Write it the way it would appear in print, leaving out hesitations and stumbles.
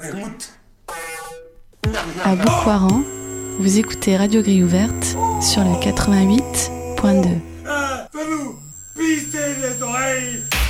Écoute. À Bourg-Coiran, vous écoutez Radio Grille Ouverte sur le 88.2. Fais-nous pisser les oreilles.